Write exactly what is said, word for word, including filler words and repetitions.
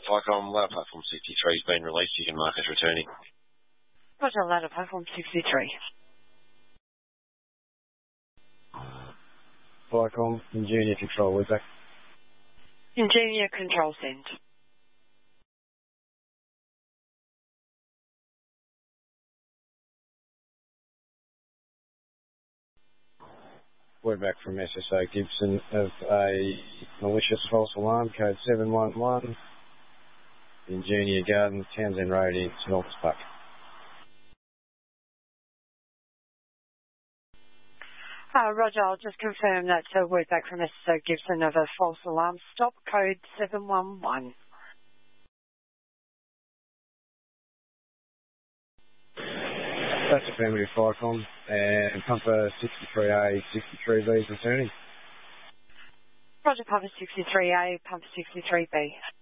Ficom, ladder platform sixty-three has been released. You can mark as returning. Roger, ladder platform sixty-three. Ficom, Ingenia Control, we're back. Ingenia Control send. We're back from S S O Gibson of a malicious false alarm, code seven one one, Ingenia Gardens, Townsend Road in North Buck. Uh, Roger, I'll just confirm that uh, we're back from S S O Gibson of a false alarm stop, code seven one one. That's affirmative, Ficom, and Pumper sixty-three A, sixty-three B is returning. Roger, Pumper sixty-three A, Pumper sixty-three B.